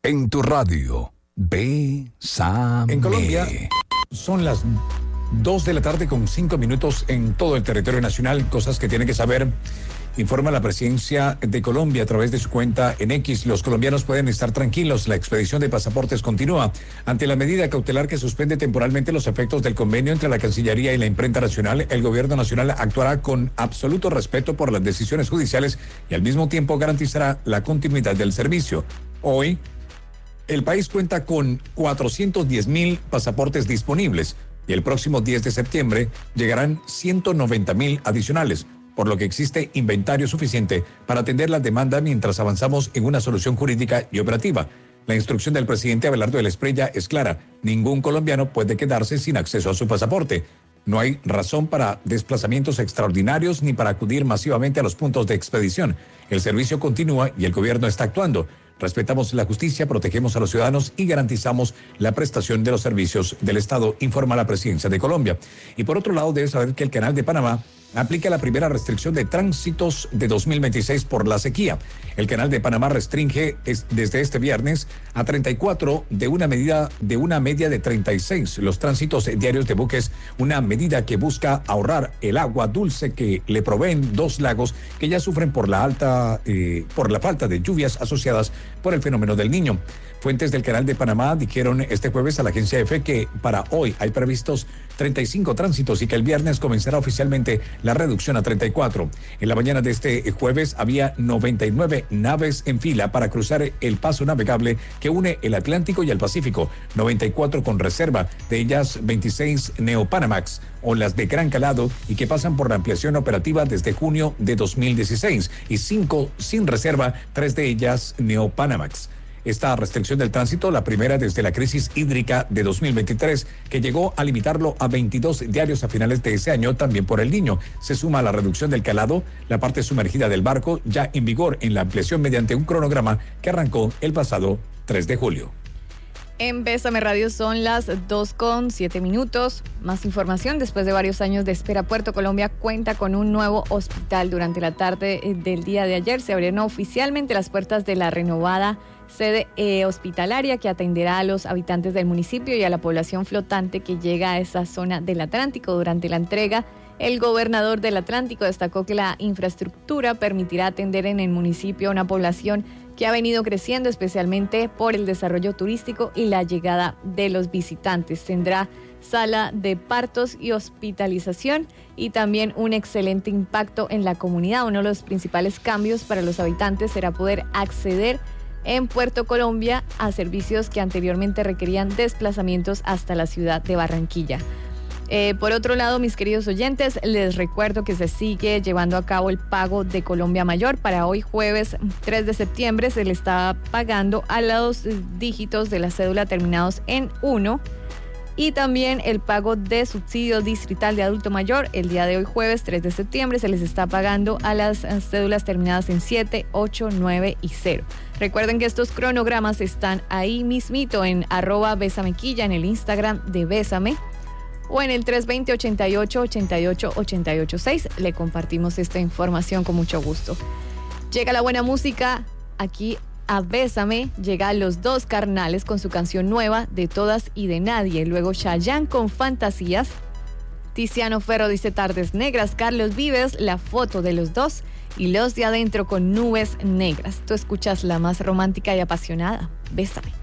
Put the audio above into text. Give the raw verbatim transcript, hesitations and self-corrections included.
En tu radio, Bésame. En Colombia son las dos de la tarde con cinco minutos en todo el territorio nacional. Cosas que tienen que saber. Informa la presidencia de Colombia a través de su cuenta en X. Los colombianos pueden estar tranquilos. La expedición de pasaportes continúa. Ante la medida cautelar que suspende temporalmente los efectos del convenio entre la Cancillería y la imprenta nacional, el gobierno nacional actuará con absoluto respeto por las decisiones judiciales y al mismo tiempo garantizará la continuidad del servicio. Hoy, el país cuenta con cuatrocientos diez mil pasaportes disponibles y el próximo diez de septiembre llegarán ciento noventa mil adicionales, por lo que existe inventario suficiente para atender la demanda mientras avanzamos en una solución jurídica y operativa. La instrucción del presidente Abelardo de la Espriella es clara: ningún colombiano puede quedarse sin acceso a su pasaporte. No hay razón para desplazamientos extraordinarios ni para acudir masivamente a los puntos de expedición. El servicio continúa y el gobierno está actuando. Respetamos la justicia, protegemos a los ciudadanos y garantizamos la prestación de los servicios del Estado, informa la presidencia de Colombia. Y por otro lado, debe saber que el Canal de Panamá aplica la primera restricción de tránsitos de dos mil veintiséis por la sequía. El Canal de Panamá restringe es, desde este viernes a treinta y cuatro de una medida de una media de treinta y seis los tránsitos diarios de buques, una medida que busca ahorrar el agua dulce que le proveen dos lagos que ya sufren por la alta eh, por la falta de lluvias asociadas por el fenómeno del Niño. Fuentes del Canal de Panamá dijeron este jueves a la agencia EFE que para hoy hay previstos treinta y cinco tránsitos y que el viernes comenzará oficialmente la reducción a treinta y cuatro. En la mañana de este jueves había noventa y nueve naves en fila para cruzar el paso navegable que une el Atlántico y el Pacífico, noventa y cuatro con reserva, de ellas veintiséis Neopanamax o las de gran calado y que pasan por la ampliación operativa desde junio de dos mil dieciséis y cinco sin reserva, tres de ellas Neopanamax. Esta restricción del tránsito, la primera desde la crisis hídrica de dos mil veintitrés, que llegó a limitarlo a veintidós diarios a finales de ese año, también por el Niño. Se suma a la reducción del calado, la parte sumergida del barco, ya en vigor en la ampliación mediante un cronograma que arrancó el pasado tres de julio. En Bésame Radio son las dos con siete minutos. Más información: después de varios años de espera, Puerto Colombia cuenta con un nuevo hospital. Durante la tarde del día de ayer se abrieron oficialmente las puertas de la renovada sede eh, hospitalaria que atenderá a los habitantes del municipio y a la población flotante que llega a esa zona del Atlántico. Durante la entrega, el gobernador del Atlántico destacó que la infraestructura permitirá atender en el municipio a una población que ha venido creciendo, especialmente por el desarrollo turístico y la llegada de los visitantes. Tendrá sala de partos y hospitalización y también un excelente impacto en la comunidad. Uno de los principales cambios para los habitantes será poder acceder en Puerto Colombia a servicios que anteriormente requerían desplazamientos hasta la ciudad de Barranquilla. Eh, por otro lado, mis queridos oyentes, les recuerdo que se sigue llevando a cabo el pago de Colombia Mayor. Para hoy, jueves tres de septiembre, se le está pagando a los dígitos de la cédula terminados en uno. Y también el pago de subsidio distrital de adulto mayor. El día de hoy, jueves tres de septiembre, se les está pagando a las cédulas terminadas en siete, ocho, nueve y cero. Recuerden que estos cronogramas están ahí mismito en arroba Bésamequilla, en el Instagram de Bésame, o en el tres dos cero, ochenta y ocho, ochenta y ocho, ochenta y ocho seis. Le compartimos esta información con mucho gusto. Llega la buena música aquí a Bésame. Llega Los Dos Carnales con su canción nueva, De Todas y de Nadie. Luego Chayanne con Fantasías. Tiziano Ferro dice Tardes Negras. Carlos Vives, La Foto de los Dos. Y Los de Adentro con Nubes Negras. Tú escuchas la más romántica y apasionada. Bésame.